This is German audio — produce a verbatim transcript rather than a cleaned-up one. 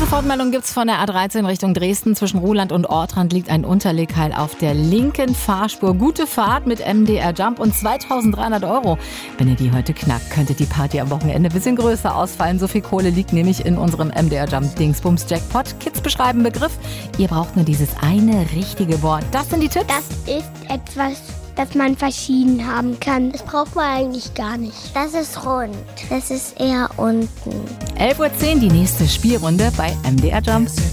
Zwischenfortmeldung gibt's von der A dreizehn Richtung Dresden. Zwischen Ruhland und Ortrand liegt ein Unterlegheil auf der linken Fahrspur. Gute Fahrt mit M D R Jump und zweitausenddreihundert Euro. Wenn ihr die heute knackt, könnte die Party am Wochenende ein bisschen größer ausfallen. So viel Kohle liegt nämlich in unserem M D R Jump Dingsbums Jackpot. Kids beschreiben Begriff. Ihr braucht nur dieses eine richtige Wort. Das sind die Tipps. Das ist etwas, das man verschieden haben kann. Das braucht man eigentlich gar nicht. Das ist rund. Das ist eher unten. elf Uhr zehn, die nächste Spielrunde bei M D R Jump.